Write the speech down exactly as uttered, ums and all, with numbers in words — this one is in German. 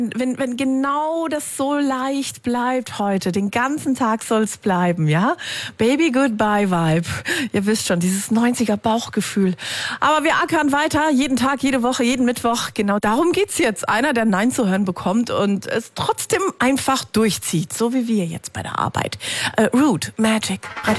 Wenn, wenn genau das so leicht bleibt heute, den ganzen Tag soll es bleiben, ja? Baby Goodbye Vibe. Ihr wisst schon, dieses neunziger Bauchgefühl. Aber wir ackern weiter, jeden Tag, jede Woche, jeden Mittwoch. Genau darum geht's jetzt. Einer, der Nein zu hören bekommt und es trotzdem einfach durchzieht. So wie wir jetzt bei der Arbeit. Äh, Root, Magic.